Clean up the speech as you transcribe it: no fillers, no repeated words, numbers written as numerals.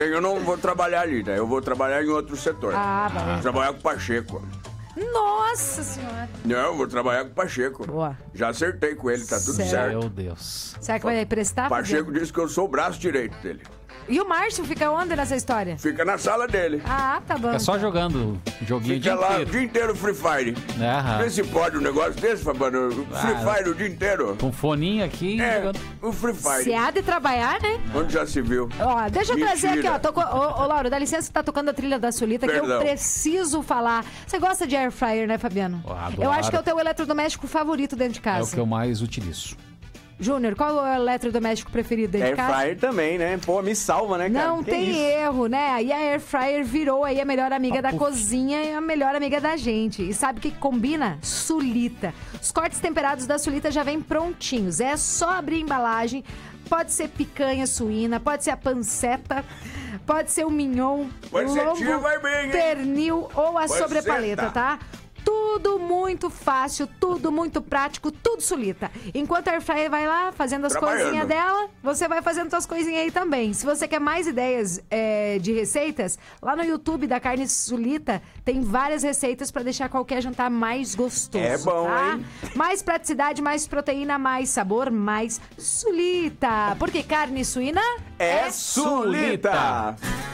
Eu não vou trabalhar ali, né? Eu vou trabalhar em outro setor. vai. Trabalhar com o Pacheco. Nossa senhora. Não, eu vou trabalhar com o Pacheco. Boa. Já acertei com ele, tá tudo certo. Meu Deus. Será que vai prestar? Pacheco disse que eu sou o braço direito dele. E o Márcio fica onde nessa história? Fica na sala dele. Tá bom. É só jogando joguinho Fica o dia lá inteiro. o dia inteiro Free Fire. Vê se pode um negócio desse, Fabiano. Free Fire o dia inteiro. Com foninho aqui. É, o Free Fire. Se há de trabalhar, né? Onde já se viu? Ó, deixa eu trazer aqui, ó. Ô, Lauro, dá licença que tá tocando a trilha da Sulita, que eu preciso falar. Você gosta de air fryer, né, Fabiano? Adoro. Eu acho que é o teu eletrodoméstico favorito dentro de casa. É o que eu mais utilizo. Júnior, qual é o eletrodoméstico preferido dentro de casa? Air fryer também, né? Pô, me salva, né, cara? Não tem erro, né? E a air fryer virou aí a melhor amiga da cozinha e a melhor amiga da gente. E sabe o que combina? Sulita. Os cortes temperados da Sulita já vêm prontinhos. É só abrir a embalagem. Pode ser picanha suína, pode ser a panceta, pode ser o mignon, Pancetinha vai bem, hein? pernil ou a Panceta. sobrepaleta, tá? Tudo muito fácil, tudo muito prático, tudo Sulita. Enquanto a Airfryer vai lá fazendo as coisinhas dela, você vai fazendo suas coisinhas aí também. Se você quer mais ideias de receitas, lá no YouTube da Carne Sulita tem várias receitas pra deixar qualquer jantar mais gostoso. É bom, tá? hein? Mais praticidade, mais proteína, mais sabor, mais Sulita. Porque carne suína é Sulita.